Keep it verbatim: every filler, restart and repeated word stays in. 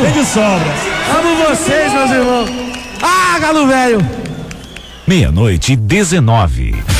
Tem de sobra. Amo vocês, meus irmãos. Ah, Galo Velho. Meia-noite e dezenove.